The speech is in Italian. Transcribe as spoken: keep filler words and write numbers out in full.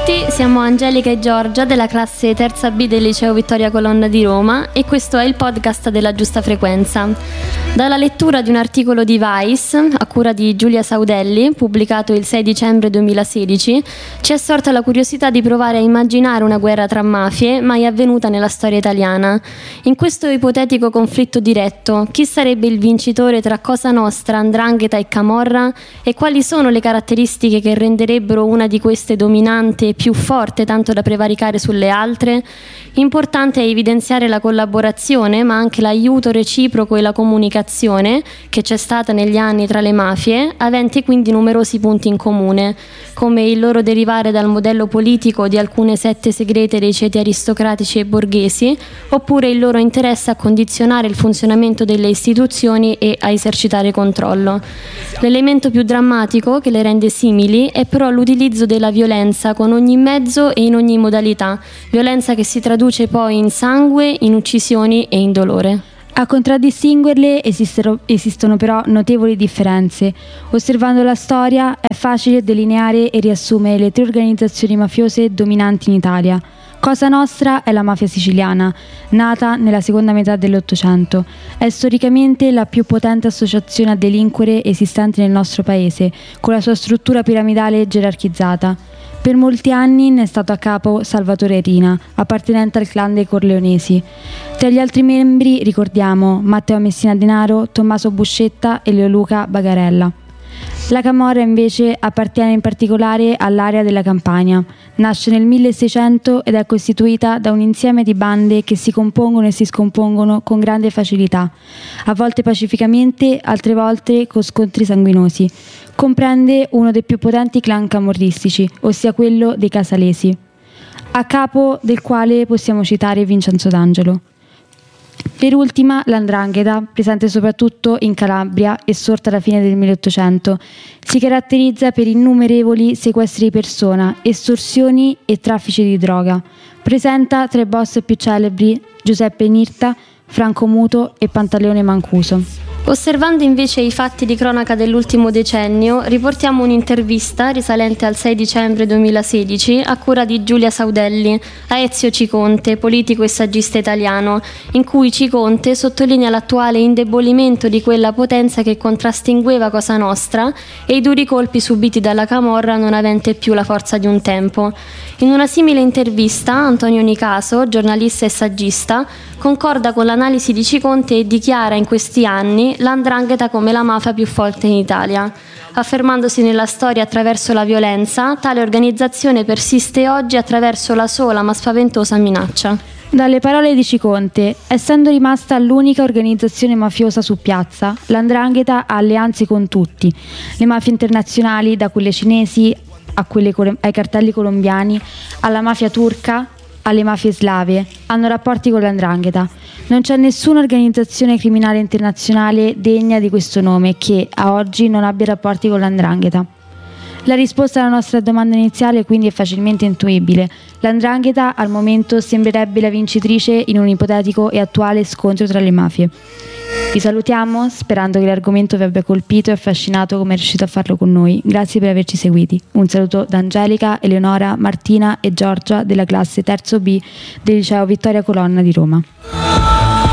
tutti, siamo Angelica e Giorgia della classe terza B del liceo Vittoria Colonna di Roma e questo è il podcast della Giusta Frequenza. Dalla lettura di un articolo di Vice, a cura di Giulia Saudelli, pubblicato il sei dicembre duemilasedici, ci è sorta la curiosità di provare a immaginare una guerra tra mafie mai avvenuta nella storia italiana. In questo ipotetico conflitto diretto, chi sarebbe il vincitore tra Cosa Nostra, 'Ndrangheta e Camorra e quali sono le caratteristiche che renderebbero una di queste dominante e più forte tanto da prevaricare sulle altre? Importante è evidenziare la collaborazione ma anche l'aiuto reciproco e la comunicazione che c'è stata negli anni tra le mafie, aventi quindi numerosi punti in comune, come il loro derivare dal modello politico di alcune sette segrete dei ceti aristocratici e borghesi, oppure il loro interesse a condizionare il funzionamento delle istituzioni e a esercitare controllo. L'elemento più drammatico che le rende simili è però l'utilizzo della violenza con ogni mezzo e in ogni modalità, violenza che si traduce poi in sangue, in uccisioni e in dolore. A contraddistinguerle esistono, esistono però notevoli differenze. Osservando la storia è facile delineare e riassumere le tre organizzazioni mafiose dominanti in Italia. Cosa Nostra è la mafia siciliana, nata nella seconda metà dell'Ottocento. È storicamente la più potente associazione a delinquere esistente nel nostro paese, con la sua struttura piramidale gerarchizzata. Per molti anni ne è stato a capo Salvatore Rina, appartenente al clan dei Corleonesi. Tra gli altri membri ricordiamo Matteo Messina Denaro, Tommaso Buscetta e Leoluca Bagarella. La Camorra invece appartiene in particolare all'area della Campania. Nasce nel milleseicento ed è costituita da un insieme di bande che si compongono e si scompongono con grande facilità, a volte pacificamente, altre volte con scontri sanguinosi. Comprende uno dei più potenti clan camorristici, ossia quello dei Casalesi, a capo del quale possiamo citare Vincenzo D'Angelo. Per ultima, l'Andrangheta, presente soprattutto in Calabria e sorta alla fine del milleottocento, si caratterizza per innumerevoli sequestri di persona, estorsioni e traffici di droga. Presenta tra i boss più celebri Giuseppe Nirta, Franco Muto e Pantaleone Mancuso. Osservando invece i fatti di cronaca dell'ultimo decennio, riportiamo un'intervista risalente al sei dicembre duemilasedici a cura di Giulia Saudelli a Ezio Ciconte, politico e saggista italiano, in cui Ciconte sottolinea l'attuale indebolimento di quella potenza che contrastingueva Cosa Nostra e i duri colpi subiti dalla Camorra non avente più la forza di un tempo. In una simile intervista, Antonio Nicaso, giornalista e saggista, concorda con l'analisi di Ciconte e dichiara in questi anni l'Andrangheta come la mafia più forte in Italia. Affermandosi nella storia attraverso la violenza, tale organizzazione persiste oggi attraverso la sola ma spaventosa minaccia. Dalle parole di Ciconte, essendo rimasta l'unica organizzazione mafiosa su piazza, l'Andrangheta ha alleanze con tutti, le mafie internazionali, da quelle cinesi a quelle ai cartelli colombiani, alla mafia turca, alle mafie slave, hanno rapporti con l'Andrangheta. Non c'è nessuna organizzazione criminale internazionale degna di questo nome che, a oggi, non abbia rapporti con l'Andrangheta. La risposta alla nostra domanda iniziale quindi è facilmente intuibile. L'Andrangheta al momento sembrerebbe la vincitrice in un ipotetico e attuale scontro tra le mafie. Vi salutiamo sperando che l'argomento vi abbia colpito e affascinato come è riuscito a farlo con noi. Grazie per averci seguiti. Un saluto da Angelica, Eleonora, Martina e Giorgia della classe terzo B del liceo Vittoria Colonna di Roma.